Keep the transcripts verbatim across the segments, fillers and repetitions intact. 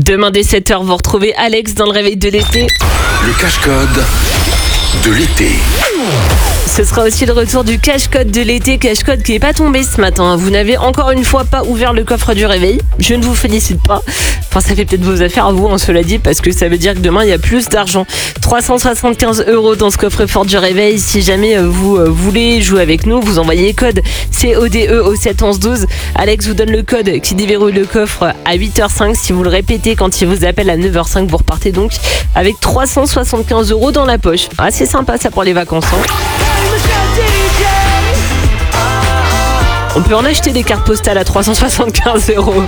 Demain dès sept heures, vous retrouvez Alex dans le réveil de l'été. Le cache-code de l'été. Ce sera aussi le retour du cache-code de l'été, cache-code qui n'est pas tombé ce matin. Vous n'avez encore une fois pas ouvert le coffre du réveil. Je ne vous félicite pas. Enfin, ça fait peut-être vos affaires à vous, hein, cela dit, parce que ça veut dire que demain, il y a plus d'argent. trois cent soixante-quinze euros dans ce coffre-fort du réveil. Si jamais vous euh, voulez jouer avec nous, vous envoyez code C O D E au sept onze douze. Alex vous donne le code qui déverrouille le coffre à huit heures cinq. Si vous le répétez quand il vous appelle à neuf heures cinq, vous repartez donc avec trois cent soixante-quinze euros dans la poche. Ah, c'est sympa ça pour les vacances, hein. On peut en acheter des cartes postales à trois cent soixante-quinze euros.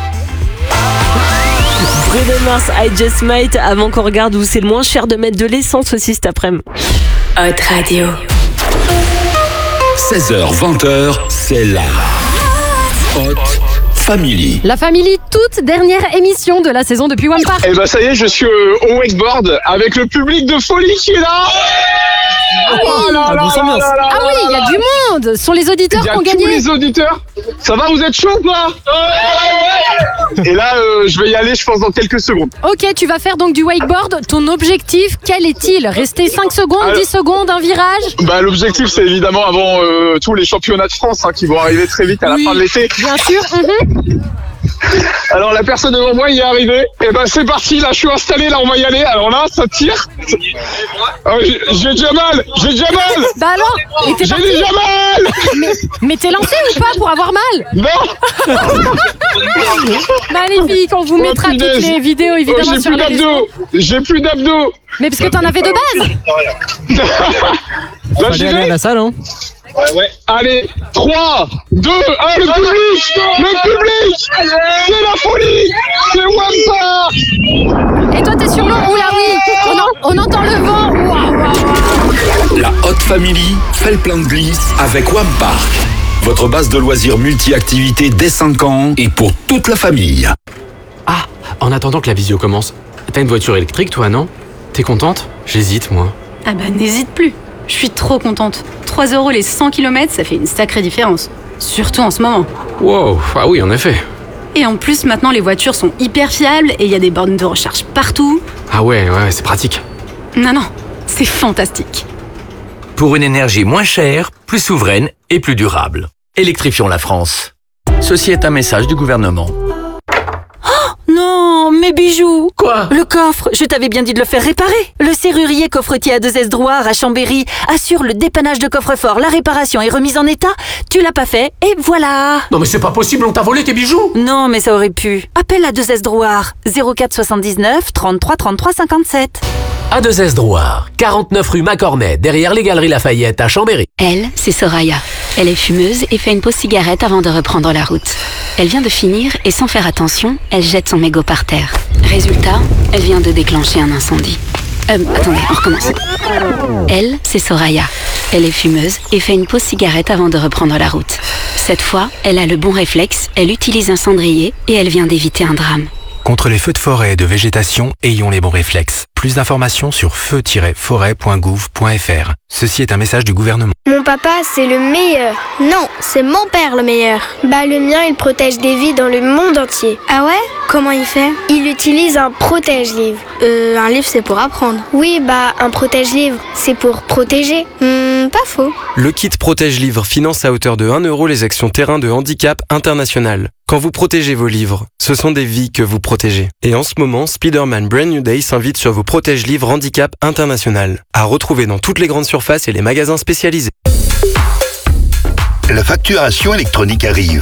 Bruno Mars, I Just Might, avant qu'on regarde où c'est le moins cher de mettre de l'essence aussi cet après-midi. Hot Radio. seize heures vingt, c'est la Hot Family. La Family, toute dernière émission de la saison depuis One Park. Et bah ça y est, je suis euh, au wakeboard avec le public de folie qui est là. Oh là là là là là. Ah oui, il y a du monde. Ce sont les auditeurs qui ont gagné. Il y a tous les auditeurs. Ça va, vous êtes chaud ou pas? Et là, euh, je vais y aller, je pense, dans quelques secondes. Ok, tu vas faire donc du wakeboard. Ton objectif, quel est-il? Rester cinq secondes, Alors, dix secondes, un virage? Bah, l'objectif, c'est évidemment avant euh, tous les championnats de France hein, qui vont arriver très vite à Oui, la fin de l'été. Bien sûr. Mm-hmm. Alors, la personne devant moi, il est arrivé. Et ben, c'est parti. Là, je suis installé. Là, on va y aller. Alors là, ça tire. Oh, j'ai, j'ai déjà mal. J'ai déjà mal. Bah alors, et t'es J'ai parti? déjà mal. Mais, mais t'es lancé ou pas pour avoir mal? Non. Magnifique, on vous Oh, mettra toutes punaise. les vidéos Oh, évidemment j'ai sur plus les réseaux. d'abdos. J'ai plus d'abdos. Mais parce que t'en avais de base. Là, j'y vais. la salle, hein. Ouais. Allez, trois, deux, un, le public, le public, c'est la folie, c'est One Park. Et toi t'es sur l'eau. Oula oui, on, en- on entend le vent. Waouh, waouh, waouh. La Hot Family fait le plein de glisse avec One Park. Votre base de loisirs multi-activités dès cinq ans et pour toute la famille. Ah, en attendant que la visio commence, t'as une voiture électrique, toi, non? T'es contente? J'hésite, moi. Ah bah n'hésite plus. Je suis trop contente. trois euros les cent kilomètres, ça fait une sacrée différence. Surtout en ce moment. Wow, ah oui, en effet. Et en plus, maintenant, les voitures sont hyper fiables et il y a des bornes de recharge partout. Ah ouais, ouais, c'est pratique. Non, non, c'est fantastique. Pour une énergie moins chère, plus souveraine et plus durable. Électrifions la France. Ceci est un message du gouvernement. Non, mes bijoux. Quoi? Le coffre, je t'avais bien dit de le faire réparer. Le serrurier coffretier à deux S Drouard à Chambéry assure le dépannage de coffre-fort, la réparation et remise en état. Tu l'as pas fait et voilà. Non mais c'est pas possible, on t'a volé tes bijoux. Non, mais ça aurait pu. Appelle à deux S Drouard, zéro quatre soixante-dix-neuf trente-trois trente-trois cinquante-sept. A deux S Drouard, quarante-neuf rue Macornet, derrière les Galeries Lafayette à Chambéry. Elle, c'est Soraya. Elle est fumeuse et fait une pause cigarette avant de reprendre la route. Elle vient de finir et sans faire attention, elle jette son mégot par terre. Résultat, elle vient de déclencher un incendie. Euh, attendez, on recommence. Elle, c'est Soraya. Elle est fumeuse et fait une pause cigarette avant de reprendre la route. Cette fois, elle a le bon réflexe, elle utilise un cendrier et elle vient d'éviter un drame. Contre les feux de forêt et de végétation, ayons les bons réflexes. Plus d'informations sur feu tiret forêt point gouv point f r. Ceci est un message du gouvernement. Mon papa, c'est le meilleur. Non, c'est mon père le meilleur. Bah le mien, il protège des vies dans le monde entier. Ah ouais? Comment il fait? Il utilise un protège-livre. Euh, un livre, c'est pour apprendre. Oui, bah un protège-livre, c'est pour protéger. Hmm, pas faux. Le kit Protège-Livre finance à hauteur de un euro les actions terrain de handicap international. Quand vous protégez vos livres, ce sont des vies que vous protégez. Et en ce moment, Spider-Man Brand New Day s'invite sur vos protège-livres handicap international. À retrouver dans toutes les grandes surfaces et les magasins spécialisés. La facturation électronique arrive.